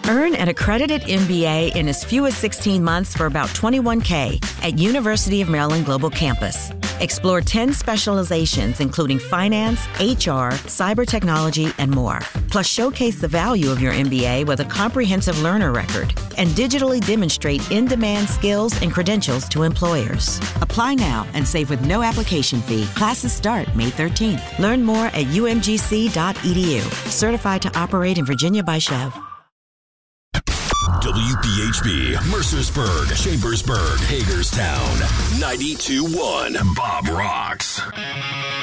Earn an accredited MBA in as few as 16 months for about $21K at University of Maryland Global Campus. Explore 10 specializations, including finance, HR, cyber technology, and more. Plus, showcase the value of your MBA with a comprehensive learner record and digitally demonstrate in-demand skills and credentials to employers. Apply now and save with no application fee. Classes start May 13th. Learn more at umgc.edu. Certified to operate in Virginia by Chev. WPHB, Mercersburg, Chambersburg, Hagerstown, 92.1 Bob Rocks.